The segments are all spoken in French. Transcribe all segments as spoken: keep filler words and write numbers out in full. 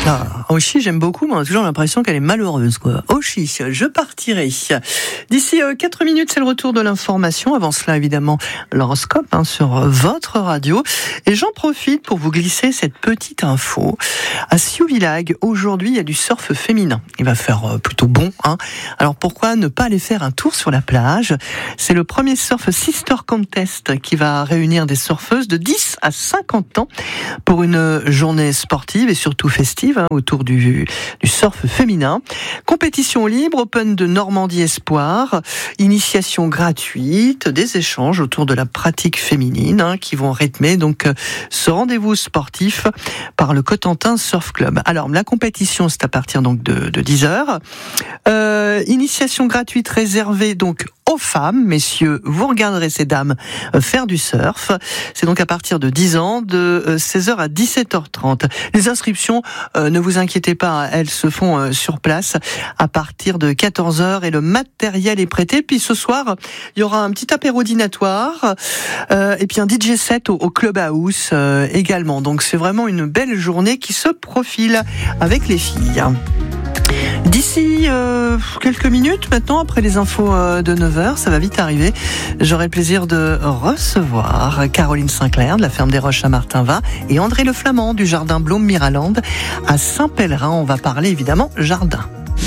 Ah, Oshi, j'aime beaucoup, mais on a toujours l'impression qu'elle est malheureuse, quoi. Oshi, je partirai. D'ici euh, quatre minutes, c'est le retour de l'information. Avant cela, évidemment, l'horoscope hein, sur votre radio. Et j'en profite pour vous glisser cette petite info. À Siouvillage, aujourd'hui, il y a du surf féminin. Il va faire euh, plutôt bon. Hein. Alors pourquoi ne pas aller faire un tour sur la plage ? C'est le premier Surf Sister Contest qui va réunir des surfeuses de dix à cinquante ans pour une journée sportive et surtout festive hein, autour du, du surf féminin. Compétition libre, Open de Normandie Espoir, initiation gratuite, des échanges autour de la pratique féminine hein, qui vont rythmer donc ce rendez-vous sportif par le Cotentin Surf Club. Alors la compétition c'est à partir donc de, de dix heures. Euh, initiation gratuite réservée donc aux femmes, messieurs, vous regarderez ces dames faire du surf. C'est donc à partir de dix ans, de seize heures à dix-sept heures trente. Les inscriptions, euh, ne vous inquiétez pas, elles se font euh, sur place à partir de quatorze heures et le matériel est prêté. Puis ce soir, il y aura un petit apéro dînatoire euh, et puis un D J set au, au Clubhouse euh, également. Donc c'est vraiment une belle journée qui se profile avec les filles. D'ici euh, quelques minutes maintenant, après les infos euh, de neuf heures, ça va vite arriver, j'aurai le plaisir de recevoir Caroline Sinclair de la ferme des Roches à Martinvat et André Le Flamand du jardin Blaume Miraland à Saint-Pèlerin. On va parler évidemment jardin.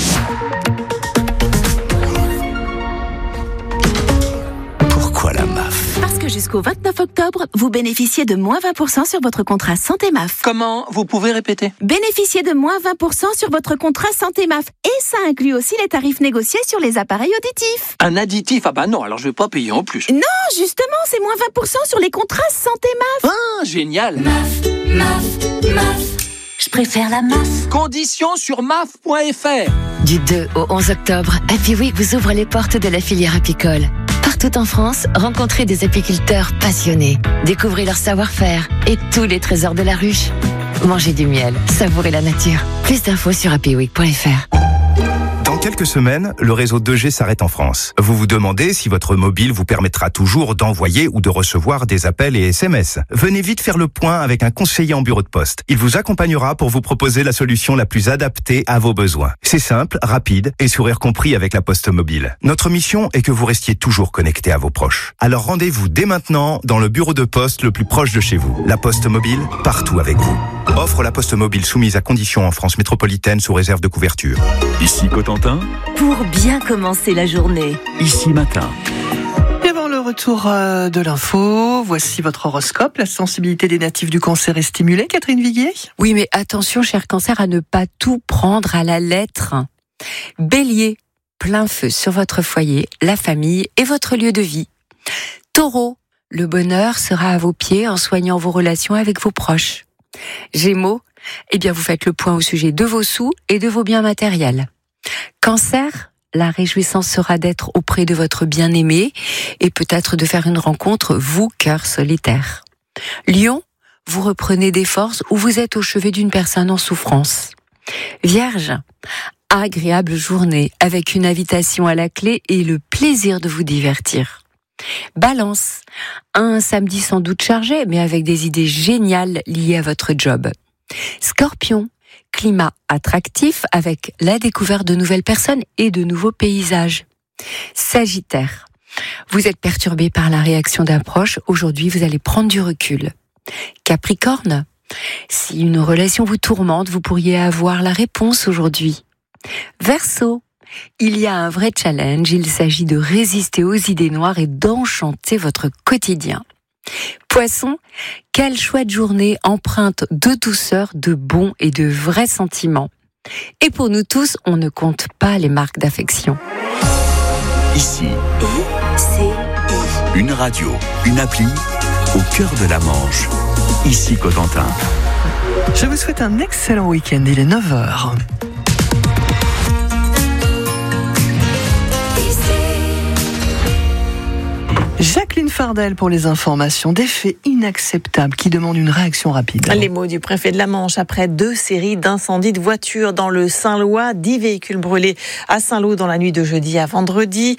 Pourquoi la M A F ? Parce que jusqu'au vingt-neuf octobre, vous bénéficiez de moins vingt pour cent sur votre contrat Santé M A F. Comment ? Vous pouvez répéter ? Bénéficiez de moins vingt pour cent sur votre contrat Santé M A F. Et ça inclut aussi les tarifs négociés sur les appareils auditifs. Un additif ? Ah bah non, alors je vais pas payer en plus. Non, justement, c'est moins vingt pour cent sur les contrats Santé M A F. Ah, génial ! M A F, M A F, M A F. Je préfère la M A F. Conditions sur M A F point F R. Du deux au onze octobre, Happy Week vous ouvre les portes de la filière apicole. Partout en France, rencontrez des apiculteurs passionnés. Découvrez leur savoir-faire et tous les trésors de la ruche. Mangez du miel, savourez la nature. Plus d'infos sur happy week point F R. Dans quelques semaines, le réseau deux G s'arrête en France. Vous vous demandez si votre mobile vous permettra toujours d'envoyer ou de recevoir des appels et S M S. Venez vite faire le point avec un conseiller en bureau de poste. Il vous accompagnera pour vous proposer la solution la plus adaptée à vos besoins. C'est simple, rapide et sourire compris avec la Poste Mobile. Notre mission est que vous restiez toujours connecté à vos proches. Alors rendez-vous dès maintenant dans le bureau de poste le plus proche de chez vous. La Poste Mobile, partout avec vous. Offre la Poste Mobile soumise à conditions en France métropolitaine sous réserve de couverture. Ici Cotentin. Pour bien commencer la journée. Ici Matin. Et avant le retour euh, de l'info, voici votre horoscope. La sensibilité des natifs du cancer est stimulée, Catherine Viguier ? Oui, mais attention, cher cancer, à ne pas tout prendre à la lettre. Bélier, plein feu sur votre foyer, la famille et votre lieu de vie. Taureau, le bonheur sera à vos pieds en soignant vos relations avec vos proches. Gémeaux, eh bien vous faites le point au sujet de vos sous et de vos biens matériels. Cancer, la réjouissance sera d'être auprès de votre bien-aimé et peut-être de faire une rencontre, vous, cœur solitaire. Lion, vous reprenez des forces ou vous êtes au chevet d'une personne en souffrance. Vierge, agréable journée avec une invitation à la clé et le plaisir de vous divertir. Balance, un samedi sans doute chargé, mais avec des idées géniales liées à votre job. Scorpion, climat attractif avec la découverte de nouvelles personnes et de nouveaux paysages. Sagittaire, vous êtes perturbé par la réaction d'un proche, aujourd'hui vous allez prendre du recul. Capricorne, si une relation vous tourmente, vous pourriez avoir la réponse aujourd'hui. Verseau, il y a un vrai challenge, il s'agit de résister aux idées noires et d'enchanter votre quotidien. Poisson, quelle chouette journée empreinte de douceur, de bons et de vrais sentiments. Et pour nous tous, on ne compte pas les marques d'affection. Ici, I C I. une radio, une appli au cœur de la Manche. Ici Cotentin. Je vous souhaite un excellent week-end, il est neuf heures. Jacqueline Fardel pour les informations. Des faits inacceptables qui demandent une réaction rapide. Les mots du préfet de la Manche après deux séries d'incendies de voitures dans le Saint-Lois. Dix véhicules brûlés à Saint-Lô dans la nuit de jeudi à vendredi.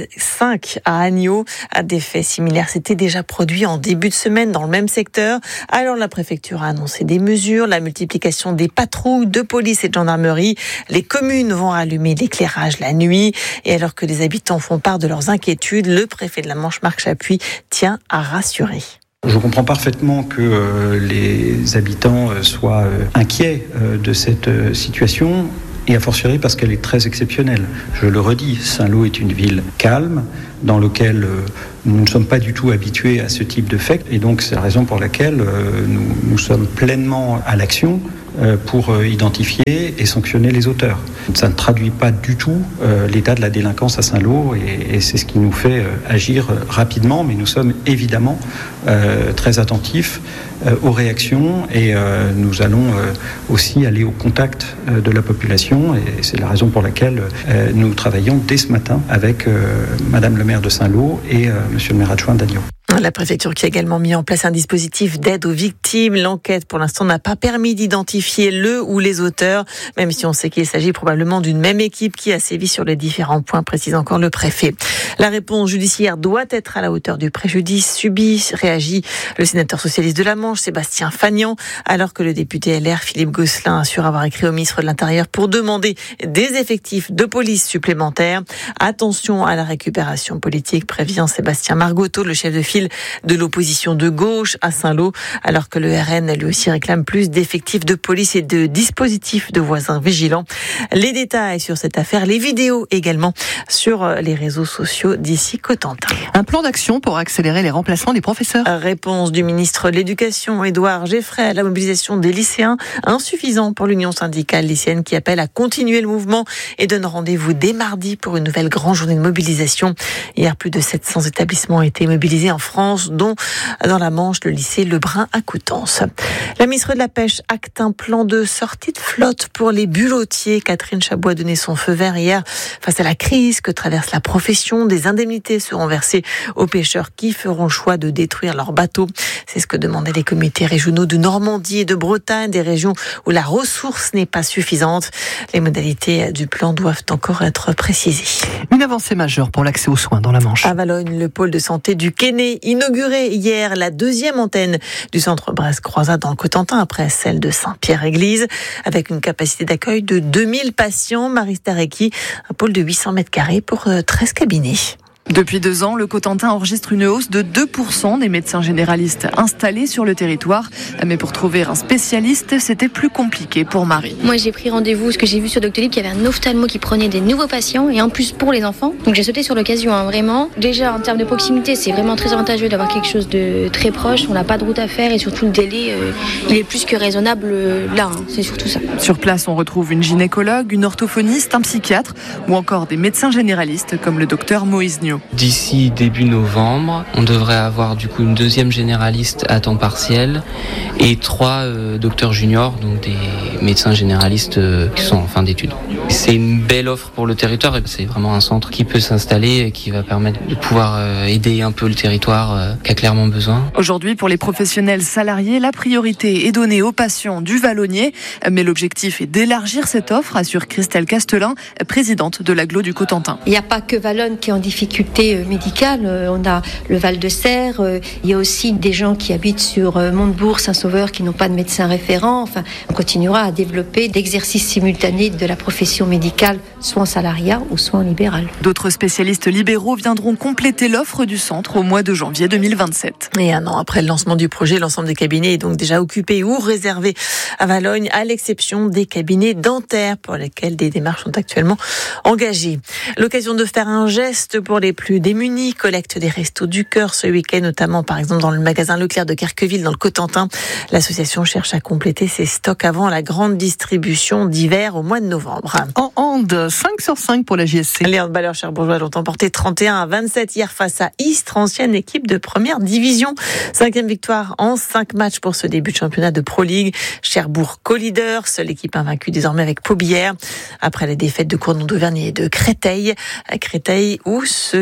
Cinq à Agneau. Des faits similaires s'étaient déjà produits en début de semaine dans le même secteur. Alors la préfecture a annoncé des mesures, la multiplication des patrouilles de police et de gendarmerie. Les communes vont allumer l'éclairage la nuit. Et alors que les habitants font part de leurs inquiétudes, le préfet de la Manche, Marc Chapuis, tient à rassurer. Je comprends parfaitement que euh, les habitants euh, soient euh, inquiets euh, de cette euh, situation, et a fortiori parce qu'elle est très exceptionnelle. Je le redis, Saint-Lô est une ville calme, dans laquelle euh, nous ne sommes pas du tout habitués à ce type de fait, et donc c'est la raison pour laquelle euh, nous, nous sommes pleinement à l'action euh, pour euh, identifier et sanctionner les auteurs. Ça ne traduit pas du tout euh, l'état de la délinquance à Saint-Lô, et, et c'est ce qui nous fait euh, agir euh, rapidement, mais nous sommes évidemment euh, très attentifs euh, aux réactions, et euh, nous allons euh, aussi aller au contact euh, de la population, et c'est la raison pour laquelle euh, nous travaillons dès ce matin avec euh, Madame le maire de Saint-Lô et euh, Monsieur le maire adjoint d'Agneau. La préfecture qui a également mis en place un dispositif d'aide aux victimes. L'enquête, pour l'instant, n'a pas permis d'identifier le ou les auteurs, même si on sait qu'il s'agit probablement d'une même équipe qui a sévi sur les différents points, précise encore le préfet. La réponse judiciaire doit être à la hauteur du préjudice subi, réagit le sénateur socialiste de la Manche, Sébastien Fagnan, alors que le député L R, Philippe Gosselin, assure avoir écrit au ministre de l'Intérieur pour demander des effectifs de police supplémentaires. Attention à la récupération politique, prévient Sébastien Margotto, le chef de file de l'opposition de gauche à Saint-Lô, alors que le R N lui aussi réclame plus d'effectifs de police et de dispositifs de voisins vigilants. Les détails sur cette affaire, les vidéos également sur les réseaux sociaux d'ici Cotentin. Un plan d'action pour accélérer les remplacements des professeurs. Réponse du ministre de l'Éducation, Édouard Geffray, à la mobilisation des lycéens, insuffisant pour l'Union syndicale lycéenne qui appelle à continuer le mouvement et donne rendez-vous dès mardi pour une nouvelle grande journée de mobilisation. Hier, plus de sept cents établissements ont été mobilisés en France, dont dans la Manche, le lycée Lebrun à Coutances. La ministre de la Pêche acte un plan de sortie de flotte pour les bulotiers. Catherine Chabot a donné son feu vert hier face à la crise que traverse la profession. Des indemnités seront versées aux pêcheurs qui feront le choix de détruire leurs bateaux. C'est ce que demandaient les comités régionaux de Normandie et de Bretagne, des régions où la ressource n'est pas suffisante. Les modalités du plan doivent encore être précisées. Une avancée majeure pour l'accès aux soins dans la Manche. À Valogne, le pôle de santé du Quesnay inauguré hier la deuxième antenne du centre Brest-Croisat dans le Cotentin après celle de Saint-Pierre-Église, avec une capacité d'accueil de deux mille patients. Marie Starecki, un pôle de huit cents mètres carrés pour treize cabinets. Depuis deux ans, le Cotentin enregistre une hausse de deux pour cent des médecins généralistes installés sur le territoire. Mais pour trouver un spécialiste, c'était plus compliqué pour Marie. Moi, j'ai pris rendez-vous, ce que j'ai vu sur Doctolib, qu'il y avait un ophtalmo qui prenait des nouveaux patients, et en plus pour les enfants. Donc j'ai sauté sur l'occasion, hein, vraiment. Déjà, en termes de proximité, c'est vraiment très avantageux d'avoir quelque chose de très proche. On n'a pas de route à faire, et surtout le délai, euh, il est plus que raisonnable euh, là. Hein, c'est surtout ça. Sur place, on retrouve une gynécologue, une orthophoniste, un psychiatre, ou encore des médecins généralistes comme le docteur Moïse Nio. D'ici début novembre, on devrait avoir du coup une deuxième généraliste à temps partiel et trois euh, docteurs juniors, donc des médecins généralistes euh, qui sont en fin d'études. C'est une belle offre pour le territoire et c'est vraiment un centre qui peut s'installer et qui va permettre de pouvoir euh, aider un peu le territoire euh, qui a clairement besoin. Aujourd'hui, pour les professionnels salariés, la priorité est donnée aux patients du Vallonnier, mais l'objectif est d'élargir cette offre, assure Christelle Castelin, présidente de l'agglo du Cotentin. Il n'y a pas que Valognes qui est en difficulté médicale, on a le Val de Serre, il y a aussi des gens qui habitent sur Montebourg, Saint-Sauveur qui n'ont pas de médecin référent. Enfin, on continuera à développer d'exercices simultanés de la profession médicale, soit en salariat ou soit en libéral. D'autres spécialistes libéraux viendront compléter l'offre du centre au mois de janvier deux mille vingt-sept. Et un an après le lancement du projet, l'ensemble des cabinets est donc déjà occupé ou réservé à Valogne, à l'exception des cabinets dentaires pour lesquels des démarches sont actuellement engagées. L'occasion de faire un geste pour les plus démunis, collecte des restos du cœur ce week-end, notamment par exemple dans le magasin Leclerc de Querqueville dans le Cotentin. L'association cherche à compléter ses stocks avant la grande distribution d'hiver au mois de novembre. En hand, cinq sur cinq pour la J S C. Les handballeurs cherbourgeois l'ont emporté trente et un à vingt-sept hier face à Istres, ancienne équipe de première division. Cinquième victoire en cinq matchs pour ce début de championnat de Pro League. Cherbourg co-leader, seule équipe invaincue désormais avec Paubière. Après les défaites de Cournon d'Auvergne et de Créteil. À Créteil où se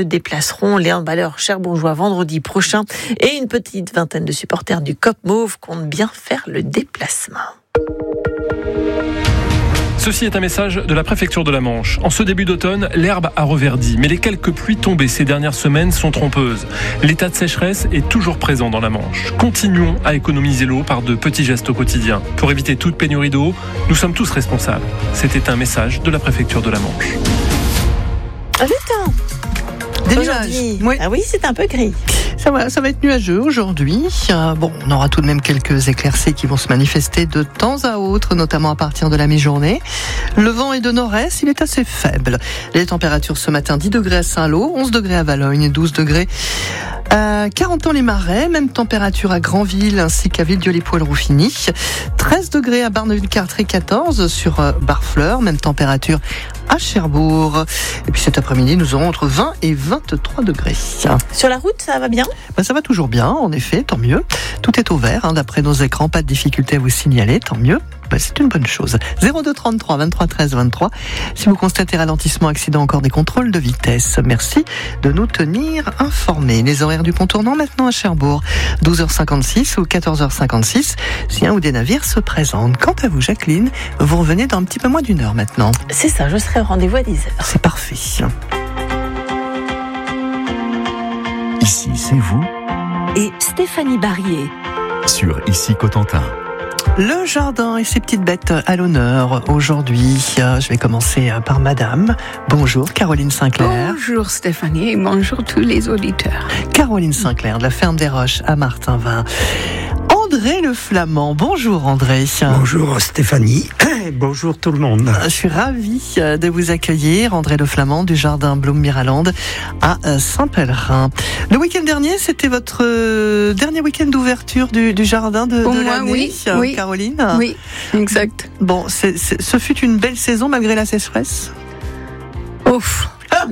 déplaceront. Les handballeurs cherbourgeois vendredi prochain et une petite vingtaine de supporters du C O P Mauve comptent bien faire le déplacement. Ceci est un message de la préfecture de la Manche. En ce début d'automne, l'herbe a reverdi, mais les quelques pluies tombées ces dernières semaines sont trompeuses. L'état de sécheresse est toujours présent dans la Manche. Continuons à économiser l'eau par de petits gestes au quotidien. Pour éviter toute pénurie d'eau, nous sommes tous responsables. C'était un message de la préfecture de la Manche. Le temps. Des nuages. Oui. Ah oui, c'est un peu gris. Ça va, ça va être nuageux aujourd'hui. Euh, bon, on aura tout de même quelques éclaircies qui vont se manifester de temps à autre, notamment à partir de la mi-journée. Le vent est de nord-est, il est assez faible. Les températures ce matin, dix degrés à Saint-Lô, onze degrés à Valogne, douze degrés à Carentan-les-Marais, même température à Granville ainsi qu'à Villedieu-les-Poils-Rouffigny, treize degrés à Barneville-Cartré, quatorze sur Barfleur, même température à Cherbourg. Et puis cet après-midi, nous aurons entre vingt et vingt-trois degrés. Sur la route, ça va bien ? Ben, ça va toujours bien, en effet, tant mieux. Tout est au vert, hein, d'après nos écrans, pas de difficulté à vous signaler, tant mieux. Ben, c'est une bonne chose. zéro deux trente-trois vingt-trois treize vingt-trois. Si vous constatez ralentissement, accident, encore des contrôles de vitesse. Merci de nous tenir informés. Les horaires du pont tournant maintenant à Cherbourg. douze heures cinquante-six ou quatorze heures cinquante-six, si un ou des navires se présentent. Quant à vous, Jacqueline, vous revenez dans un petit peu moins d'une heure maintenant. C'est ça, je serai au rendez-vous à dix heures. C'est parfait. Ici, c'est vous. Et Stéphanie Barrier. Sur Ici Cotentin. Le jardin et ses petites bêtes à l'honneur aujourd'hui. Je vais commencer par madame. Bonjour Caroline Sinclair. Bonjour Stéphanie et bonjour tous les auditeurs. Caroline Sinclair de la ferme des Roches à Martinvin. André Le Flamand. Bonjour André. Bonjour Stéphanie. Bonjour tout le monde. Je suis ravie de vous accueillir, André Le Flamand du jardin Blum-Miralande à Saint-Pèlerin. Le week-end dernier, c'était votre dernier week-end d'ouverture du, du jardin de, Pour de moi, l'année, oui, oui, Caroline. Oui, exact. Bon, c'est, c'est, ce fut une belle saison malgré la sécheresse. Ouf.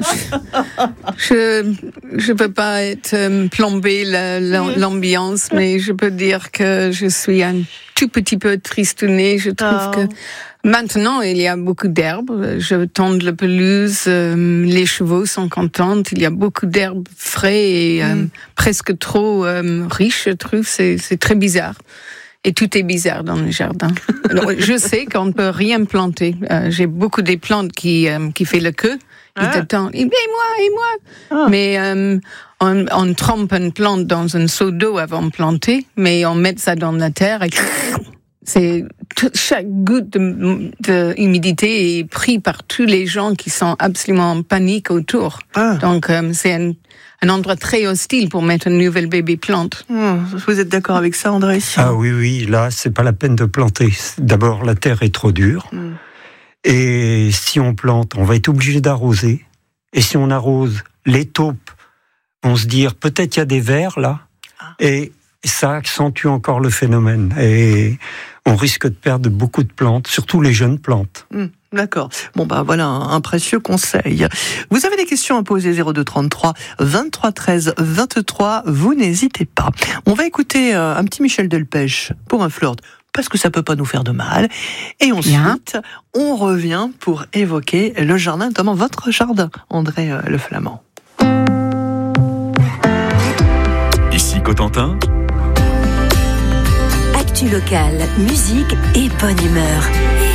Je je peux pas être euh, plomber la, la, l'ambiance, mais je peux dire que je suis un tout petit peu tristounée. Je trouve oh. que maintenant il y a beaucoup d'herbes. Je tende la pelouse, euh, les chevaux sont contents. Il y a beaucoup d'herbes frais et euh, mm. presque trop euh, riches. Je trouve c'est c'est très bizarre. Et tout est bizarre dans le jardin. Alors, je sais qu'on ne peut rien planter. Euh, j'ai beaucoup des plantes qui euh, qui fait le queue. Ils ah. t'attendent. Et moi, et moi. Ah. Mais euh, on, on trempe une plante dans un seau d'eau avant de planter, mais on met ça dans la terre et c'est tout, chaque goutte de, de humidité est pris par tous les gens qui sont absolument en panique autour. Ah. Donc euh, c'est un un endroit très hostile pour mettre une nouvelle bébé plante. Mmh, vous êtes d'accord avec ça, André ? Ah oui, oui, là, c'est pas la peine de planter. D'abord, la terre est trop dure. Mmh. Et si on plante, on va être obligé d'arroser. Et si on arrose, les taupes vont se dire, peut-être il y a des vers là. Ah. Et ça accentue encore le phénomène. Et on risque de perdre beaucoup de plantes, surtout les jeunes plantes. Mmh. D'accord. Bon, bah voilà un, un précieux conseil. Vous avez des questions à poser, zéro deux trente-trois vingt-trois treize vingt-trois, vous n'hésitez pas. On va écouter euh, un petit Michel Delpech pour un flirt, parce que ça peut pas nous faire de mal. Et ensuite, Bien. on revient pour évoquer le jardin, notamment votre jardin, André euh, Le Flamand. Ici Cotentin. Actu locale, musique et bonne humeur.